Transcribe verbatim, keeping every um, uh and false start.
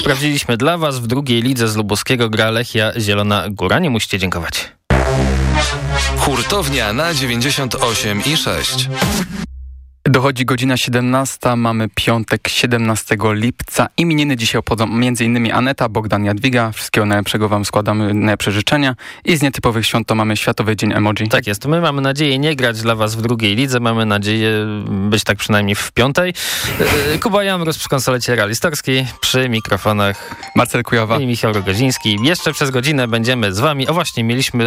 sprawdziliśmy dla was. W drugiej lidze z Lubuskiego gra Lechia Zielona Góra. Nie musicie dziękować. Hurtownia na dziewięćdziesiąt osiem i sześć. Dochodzi godzina siedemnasta, mamy piątek siedemnastego lipca. Imieniny dzisiaj obchodzą m.in. Aneta, Bogdan, Jadwiga. Wszystkiego najlepszego wam składamy, najlepsze życzenia. I z nietypowych świąt to mamy Światowy Dzień Emoji. Tak jest. My mamy nadzieję nie grać dla was w drugiej lidze. Mamy nadzieję być tak przynajmniej w piątej. Kuba Jamrus przy konsolecie realistorskiej, przy mikrofonach Marcel Kujawa i Michał Rogoziński. Jeszcze przez godzinę będziemy z wami. O właśnie, mieliśmy